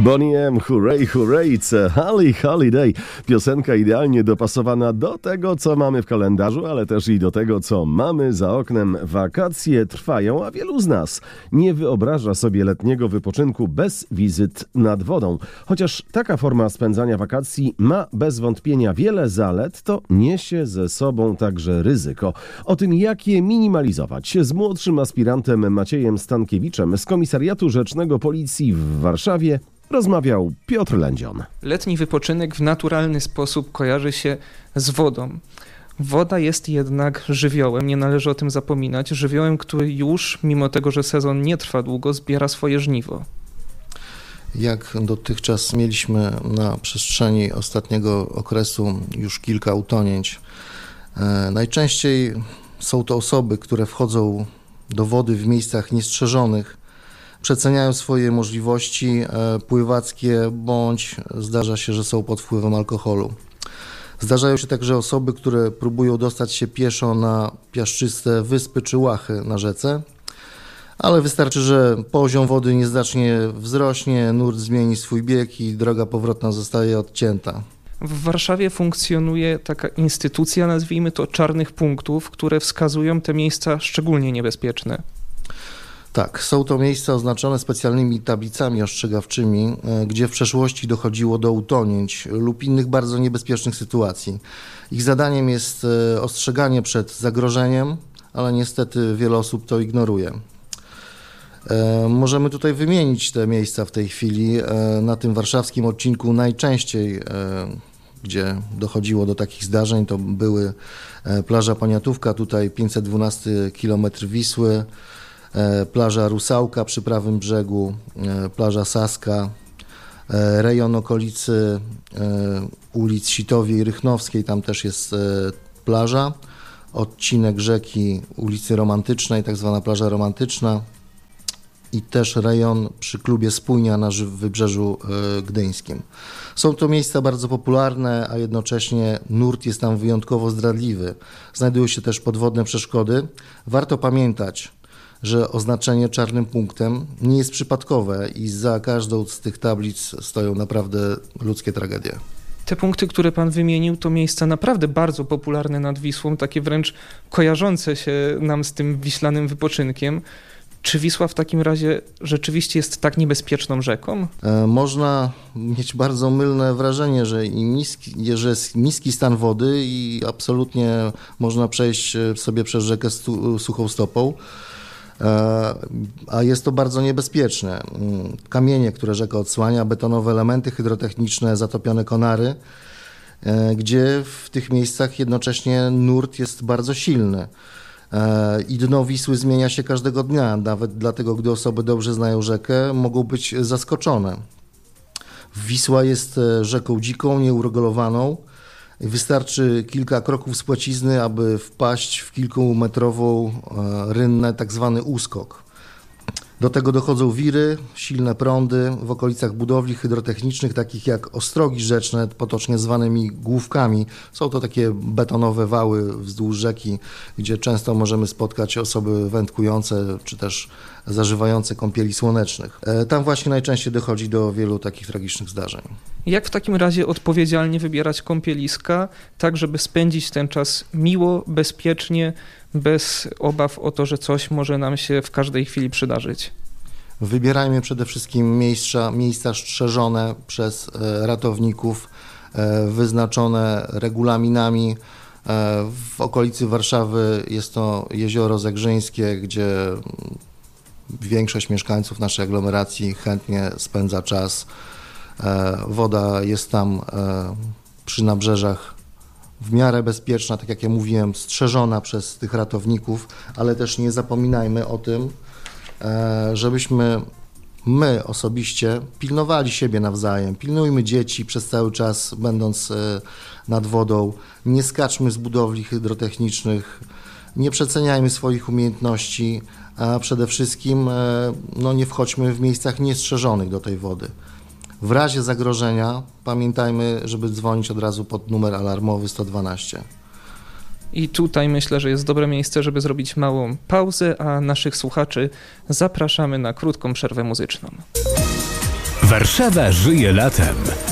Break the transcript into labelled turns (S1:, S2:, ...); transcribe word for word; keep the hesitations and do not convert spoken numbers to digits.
S1: Bonnie M, hooray, hooray, it's a holly holiday. Piosenka idealnie dopasowana do tego, co mamy w kalendarzu, ale też i do tego, co mamy za oknem. Wakacje trwają, a wielu z nas nie wyobraża sobie letniego wypoczynku bez wizyt nad wodą. Chociaż taka forma spędzania wakacji ma bez wątpienia wiele zalet, to niesie ze sobą także ryzyko. O tym, jak je minimalizować, z młodszym aspirantem Maciejem Stankiewiczem z Komisariatu Rzecznego Policji w Warszawie rozmawiał Piotr Lędzion.
S2: Letni wypoczynek w naturalny sposób kojarzy się z wodą. Woda jest jednak żywiołem, nie należy o tym zapominać. Żywiołem, który już, mimo tego, że sezon nie trwa długo, zbiera swoje żniwo.
S3: Jak dotychczas mieliśmy na przestrzeni ostatniego okresu już kilka utonięć. Najczęściej są to osoby, które wchodzą do wody w miejscach niestrzeżonych, przeceniają swoje możliwości pływackie, bądź zdarza się, że są pod wpływem alkoholu. Zdarzają się także osoby, które próbują dostać się pieszo na piaszczyste wyspy czy łachy na rzece, ale wystarczy, że poziom wody nieznacznie wzrośnie, nurt zmieni swój bieg i droga powrotna zostaje odcięta.
S2: W Warszawie funkcjonuje taka instytucja, nazwijmy to czarnych punktów, które wskazują te miejsca szczególnie niebezpieczne.
S3: Tak, są to miejsca oznaczone specjalnymi tablicami ostrzegawczymi, gdzie w przeszłości dochodziło do utonięć lub innych bardzo niebezpiecznych sytuacji. Ich zadaniem jest ostrzeganie przed zagrożeniem, ale niestety wiele osób to ignoruje. Możemy tutaj wymienić te miejsca w tej chwili. Na tym warszawskim odcinku najczęściej, gdzie dochodziło do takich zdarzeń, to były plaża Poniatówka, tutaj pięćset dwunasty kilometr Wisły, plaża Rusałka przy prawym brzegu, plaża Saska, rejon okolicy ulic Sitowej i Rychnowskiej, tam też jest plaża, odcinek rzeki ulicy Romantycznej, tak zwana plaża romantyczna i też rejon przy klubie Spójnia na Wybrzeżu Gdyńskim. Są to miejsca bardzo popularne, a jednocześnie nurt jest tam wyjątkowo zdradliwy. Znajdują się też podwodne przeszkody. Warto pamiętać, że oznaczenie czarnym punktem nie jest przypadkowe i za każdą z tych tablic stoją naprawdę ludzkie tragedie.
S2: Te punkty, które pan wymienił, to miejsca naprawdę bardzo popularne nad Wisłą, takie wręcz kojarzące się nam z tym wiślanym wypoczynkiem. Czy Wisła w takim razie rzeczywiście jest tak niebezpieczną rzeką?
S3: E, można mieć bardzo mylne wrażenie, że, i niski, że jest niski stan wody i absolutnie można przejść sobie przez rzekę stu, suchą stopą. A jest to bardzo niebezpieczne. Kamienie, które rzeka odsłania, betonowe elementy hydrotechniczne, zatopione konary, gdzie w tych miejscach jednocześnie nurt jest bardzo silny. I dno Wisły zmienia się każdego dnia, nawet dlatego, gdy osoby dobrze znają rzekę, mogą być zaskoczone. Wisła jest rzeką dziką, nieuregulowaną. Wystarczy kilka kroków z płacizny, aby wpaść w kilkumetrową rynnę, tak zwany uskok. Do tego dochodzą wiry, silne prądy w okolicach budowli hydrotechnicznych, takich jak ostrogi rzeczne, potocznie zwanymi główkami. Są to takie betonowe wały wzdłuż rzeki, gdzie często możemy spotkać osoby wędkujące, czy też zażywające kąpieli słonecznych. Tam właśnie najczęściej dochodzi do wielu takich tragicznych zdarzeń.
S2: Jak w takim razie odpowiedzialnie wybierać kąpieliska, tak żeby spędzić ten czas miło, bezpiecznie, bez obaw o to, że coś może nam się w każdej chwili przydarzyć?
S3: Wybierajmy przede wszystkim miejsca, miejsca strzeżone przez ratowników, wyznaczone regulaminami. W okolicy Warszawy jest to jezioro Zegrzyńskie, gdzie większość mieszkańców naszej aglomeracji chętnie spędza czas. Woda jest tam przy nabrzeżach w miarę bezpieczna, tak jak ja mówiłem, strzeżona przez tych ratowników, ale też nie zapominajmy o tym, żebyśmy my osobiście pilnowali siebie nawzajem. Pilnujmy dzieci przez cały czas, będąc nad wodą. Nie skaczmy z budowli hydrotechnicznych, nie przeceniajmy swoich umiejętności, a przede wszystkim no, nie wchodźmy w miejscach niestrzeżonych do tej wody. W razie zagrożenia pamiętajmy, żeby dzwonić od razu pod numer alarmowy sto dwanaście.
S2: I tutaj myślę, że jest dobre miejsce, żeby zrobić małą pauzę, a naszych słuchaczy zapraszamy na krótką przerwę muzyczną.
S4: Warszawa żyje latem.